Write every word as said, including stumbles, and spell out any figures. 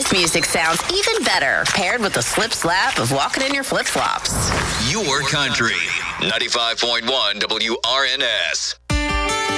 Music sounds even better paired with the slip slap of walking in your flip flops. Your country. ninety-five point one W R N S.